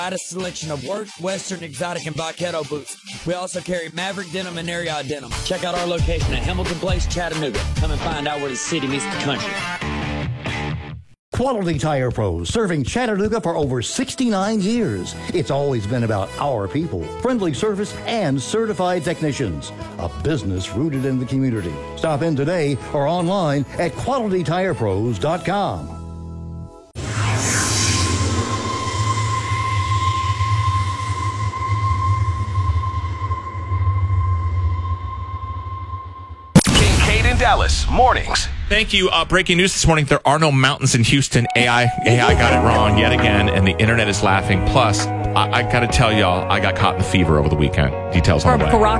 A selection of work, western, exotic, and vaquero boots. We also carry Maverick denim and Ariat denim. Check out our location at Hamilton Place, Chattanooga. Come and find out where the city meets the country. Quality Tire Pros, serving Chattanooga for over 69 years. It's always been about our people, friendly service, and certified technicians. A business rooted in the community. Stop in today or online at QualityTirePros.com. Dallas mornings. Thank you. Breaking news this morning. There are no mountains in Houston. AI got it wrong yet again, and the internet is laughing. Plus, I got to tell y'all, I got caught in the fever over the weekend. Details on the way.